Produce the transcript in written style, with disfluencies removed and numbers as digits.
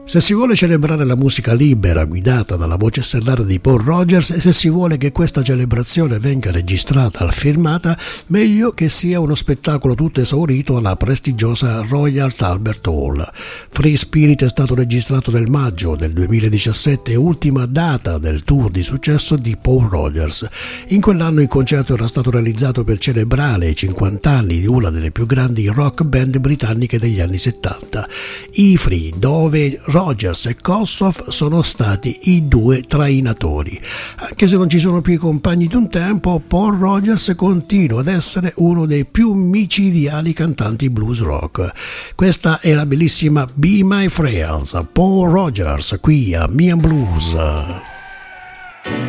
Se si vuole celebrare la musica libera guidata dalla voce stellare di Paul Rogers e se si vuole che questa celebrazione venga registrata al firmata, meglio che sia uno spettacolo tutto esaurito alla prestigiosa Royal Albert Hall. Free Spirit è stato registrato nel maggio del 2017, ultima data del tour di successo di Paul Rogers. In quell'anno il concerto era stato realizzato per celebrare i 50 anni di una delle più grandi rock band britanniche degli anni 70, i Free, dove Rogers e Kossoff sono stati i due trainatori. Anche se non ci sono più i compagni di un tempo, Paul Rogers continua ad essere uno dei più micidiali cantanti blues rock. Questa è la bellissima Be My Friends, Paul Rogers qui a Me and Blues.